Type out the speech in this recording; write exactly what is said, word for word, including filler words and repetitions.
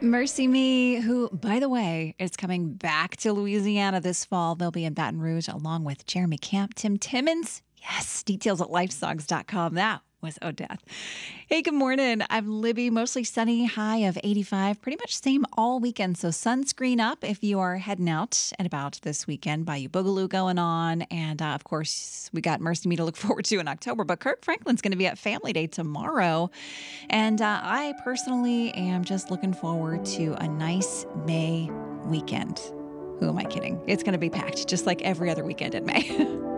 Mercy Me, who, by the way, is coming back to Louisiana this fall. They'll be in Baton Rouge along with Jeremy Camp, Tim Timmons. Yes, details at lifesongs dot com. That was Odeth. Hey, good morning. I'm Libby. Mostly sunny, high of eighty-five. Pretty much same all weekend. So sunscreen up if you are heading out and about this weekend. Bayou Boogaloo going on. And uh, of course, we got Mercy Me to look forward to in October. But Kirk Franklin's going to be at Family Day tomorrow. And uh, I personally am just looking forward to a nice May weekend. Who am I kidding? It's going to be packed just like every other weekend in May.